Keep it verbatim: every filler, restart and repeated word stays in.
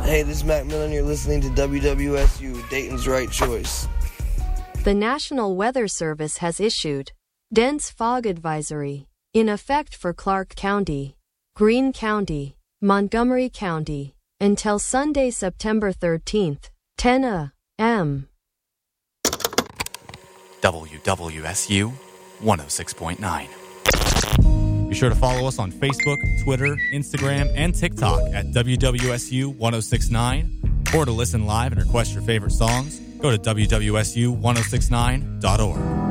Hey, this is Mac Miller, and you're listening to W W S U, Dayton's Right Choice. The National Weather Service has issued dense fog advisory in effect for Clark County, Greene County, Montgomery County, until Sunday, September thirteenth, ten a m W W S U one oh six point nine. Be sure to follow us on Facebook, Twitter, Instagram, and TikTok at W W S U one oh six point nine. Or to listen live and request your favorite songs, go to W W S U ten sixty-nine dot org.